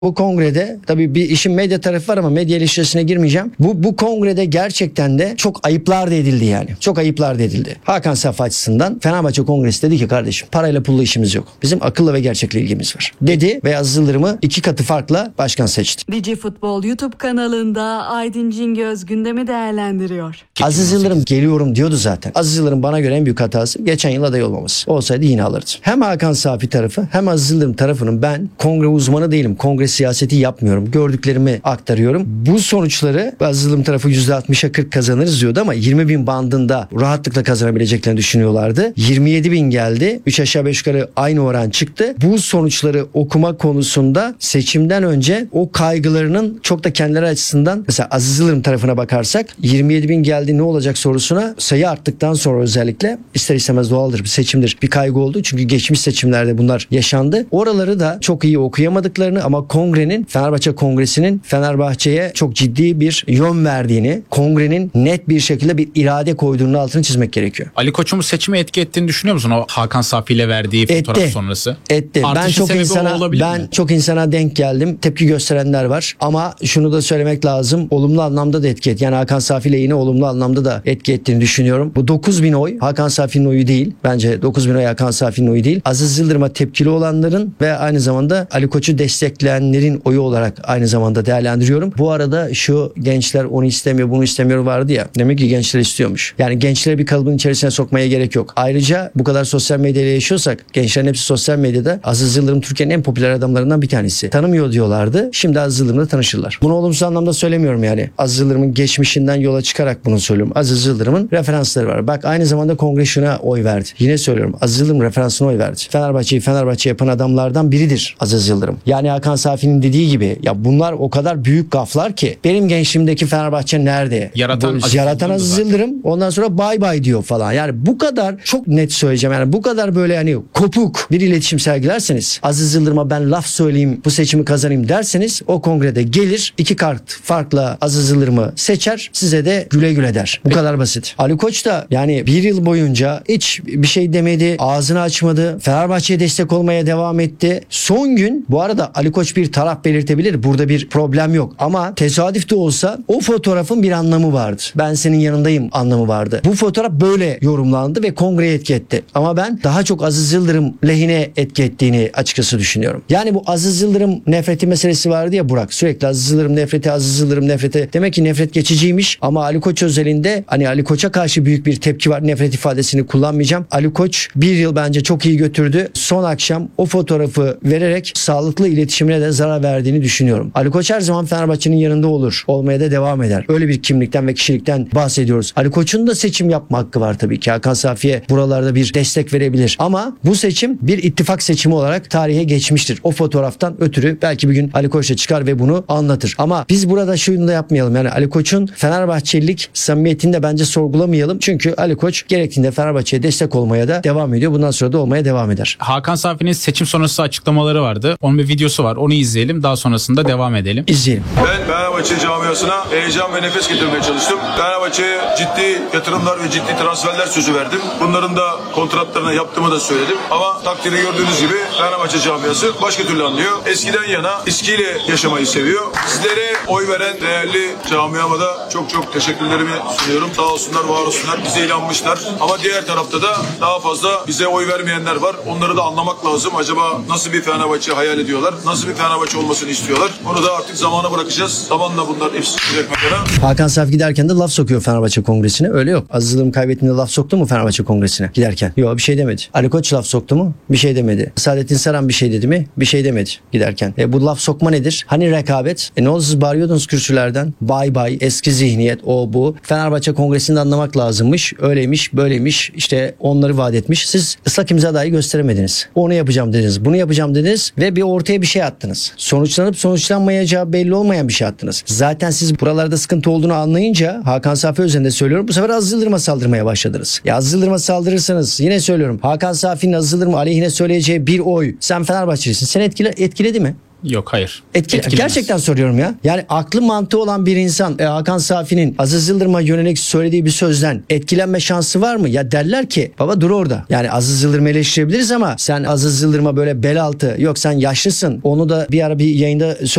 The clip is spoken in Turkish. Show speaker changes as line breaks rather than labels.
Bu kongrede tabii bir işin medya tarafı var ama medya ilişkisine girmeyeceğim. Bu kongrede gerçekten de çok ayıplar da edildi yani. Çok ayıplar da edildi. Hakan Safa açısından Fenerbahçe Kongresi dedi ki kardeşim parayla pulla işimiz yok. Bizim akılla ve gerçekle ilgimiz var. Dedi ve Aziz Yıldırım'ı 2 katı farkla başkan seçti.
Digi Futbol YouTube kanalında Aydın Cingöz gündemi değerlendiriyor.
Aziz Yıldırım geliyorum diyordu zaten. Aziz Yıldırım bana göre en büyük hatası geçen yıl aday olmaması. Olsaydı yine alırdı. Hem Hakan Safi tarafı hem Aziz Yıldırım tarafının ben kongre uzmanı değilim. Kongre siyaseti yapmıyorum. Gördüklerimi aktarıyorum. Bu sonuçları Aziz Yıldırım tarafı %60'a 40 kazanırız diyordu ama 20 bin bandında rahatlıkla kazanabileceklerini düşünüyorlardı. 27 bin geldi. 3 aşağı 5 yukarı aynı oran çıktı. Bu sonuçları okuma konusunda seçimden önce o kaygılarının çok da kendileri açısından mesela Aziz Yıldırım tarafına bakarsak 27 bin geldi ne olacak sorusuna sayı arttıktan sonra özellikle ister istemez doğaldır bir seçimdir. Bir kaygı oldu. Çünkü geçmiş seçimlerde bunlar yaşandı. Oraları da çok iyi okuyamadıklarını ama kongrenin Fenerbahçe Kongresi'nin Fenerbahçe'ye çok ciddi bir yön verdiğini, kongrenin net bir şekilde bir irade koyduğunun altını çizmek gerekiyor.
Ali Koç'un bu seçime etki ettiğini düşünüyor musun o Hakan Safi ile verdiği fotoğraf sonrası?
Etti. Ben çok insana denk geldim. Tepki gösterenler var. Ama şunu da söylemek lazım. Olumlu anlamda da etki etti. Yani Hakan Safi ile yine olumlu anlamda da etki ettiğini düşünüyorum. Bu 9.000 oy Hakan Safi'nin oyu değil. Bence 9.000 oy Hakan Safi'nin oyu değil. Aziz Yıldırım'a tepkili olanların ve aynı zamanda Ali Koç'u destekleyenlerin oyu olarak aynı zamanda değerlendiriyorum. Bu arada şu gençler onu istemiyor, bunu istemiyor vardı ya. Demek ki gençler istiyormuş. Yani gençleri bir kalıbın içerisine sokmaya gerek yok. Ayrıca bu kadar sosyal medyayla yaşıyorsak gençlerin hepsi sosyal medyada. Aziz Yıldırım Türkiye'nin en popüler adamlarından bir tanesi. Tanımıyor diyorlardı. Şimdi Aziz Yıldırım'la tanışırlar. Bunu olumsuz anlamda söylemiyorum yani. Aziz Yıldırım'ın geçmişinden yola çıkarak bunu söylüyorum. Aziz Yıldırım'ın referansları var. Bak aynı zamanda kongre şuna oy verdi. Yine söylüyorum. Aziz Yıldırım referansına oy verdi. Fenerbahçe'yi Fenerbahçe yapan adamlardan biridir Aziz Yıldırım. Yani Hakan Safi'nin dediği gibi ya bunlar o kadar büyük gaflar ki benim gençliğimdeki Fenerbahçe nerede? Yaratan Aziz Yıldırım ondan sonra bay bay diyor falan. Yani bu kadar çok net söyleyeceğim. Yani bu kadar böyle hani kopuk bir iletişim sergilerseniz Aziz Yıldırım'a ben laf söyleyeyim bu seçimi kazanayım derseniz o kongrede gelir 2 kart farkla Aziz Yıldırım'ı seçer size de güle güle der. Bu kadar basit. Ali Koç da yani 1 yıl boyunca hiç bir şey demedi. Ağzını açmadı. Fenerbahçe'ye destek olmaya devam etti. Son gün bu arada Ali Koç bir taraf belirtebilir. Burada bir problem yok. Ama tesadüf de olsa o fotoğrafın bir anlamı vardı. Ben senin yanındayım anlamı vardı. Bu fotoğraf böyle yorumlandı ve kongreye etki etti. Ama ben daha çok Aziz Yıldırım lehine etki ettiğini açıkçası düşünüyorum. Yani bu Aziz Yıldırım nefreti meselesi vardı ya Burak. Sürekli Aziz Yıldırım nefreti, Aziz Yıldırım nefreti. Demek ki nefret geçiciymiş ama Ali Koç özelinde hani Ali Koç'a karşı büyük bir tepki var. Nefret ifadesini kullanmayacağım. Ali Koç 1 yıl bence çok iyi götürdü. Son akşam o fotoğrafı vererek sağlıklı iletişimine de zarar verdiğini düşünüyorum. Ali Koç her zaman Fenerbahçe'nin yanında olur. Olmaya da devam eder. Öyle bir kimlikten ve kişilikten bahsediyoruz. Ali Koç'un da seçim yapma hakkı var tabii ki. Hakan Safi'ye buralarda bir destek verebilir. Ama bu seçim bir ittifak seçimi olarak tarihe geçmiştir. O fotoğraftan ötürü belki bir gün Ali Koç da çıkar ve bunu anlatır. Ama biz burada şunu da yapmayalım. Yani Ali Koç'un Fenerbahçelilik samimiyetini de bence sorgulamayalım. Çünkü Ali Koç gerektiğinde Fenerbahçe'ye destek olmaya da devam ediyor. Bundan sonra da olmaya devam eder.
Hakan Safi'nin seçim sonrası açıklamaları vardı. Onun bir videosu var. Onu izleyelim. Daha sonrasında devam edelim.
İzleyelim.
Ben Fenerbahçe camiasına heyecan ve nefes getirmeye çalıştım. Fenerbahçe'ye ciddi yatırımlar ve ciddi transferler sözü verdim. Bunların da kontratlarını yaptığımı da söyledim. Ama takdiri gördüğünüz gibi Fenerbahçe camiası başka türlü anlıyor. Eskiden yana eskiyle yaşamayı seviyor. Sizlere oy veren değerli camiama da çok teşekkürlerimi sunuyorum. Sağ olsunlar, var olsunlar. Bize inanmışlar. Ama diğer tarafta da daha fazla bize oy vermeyenler var. Onları da anlamak lazım. Acaba nasıl bir Fenerbahçe hayal ediyorlar? Nasıl bir Fenerbahçe olmasını istiyorlar? Onu da artık zamana bırakacağız. Zamanla bunlar hepsi çıkacak meydana.
Hakan Safi giderken de laf sokuyor Fenerbahçe Kongresi'ne. Öyle yok. Aziz Yıldırım kaybettiğinde laf soktu mu Fenerbahçe Kongresi'ne giderken? Yok bir şey demedi. Ali Koç laf soktu mu? Bir şey demedi. Saadettin Saran bir şey dedi mi? Bir şey demedi giderken. Bu laf sokma nedir? Hani rekabet? Ne oldu siz bağırıyordunuz kürsülerden? Bay bay, eski zihniyet, o bu. Fenerbahçe Kongresi'nde anlamak lazımmış. Öyleymiş, böyleymiş. İşte onları vaat etmiş. Siz ıslak imza dahi gösteremediniz. Onu yapacağım dediniz. Bunu yapacağım dediniz ve bir ortaya bir şey attınız. Sonuçlanıp sonuçlanmayacağı belli olmayan bir şey attınız. Zaten siz buralarda sıkıntı olduğunu anlayınca Hakan Safi özelinde söylüyorum. Bu sefer Aziz Yıldırım'a saldırmaya başladınız. Ya Aziz Yıldırım'a saldırırsanız yine söylüyorum. Hakan Safi'nin Aziz Yıldırım aleyhine söyleyeceği bir oy. Sen Fenerbahçelisin. Seni etkiledi mi?
Yok, hayır.
Etkilemez.
Etkilemez.
Gerçekten soruyorum ya. Yani aklı mantığı olan bir insan Hakan Safi'nin Aziz Yıldırım'a yönelik söylediği bir sözden etkilenme şansı var mı? Ya derler ki baba dur orada. Yani Aziz Yıldırım'ı eleştirebiliriz ama sen Aziz Yıldırım'a böyle bel altı, yok sen yaşlısın, onu da bir ara bir yayında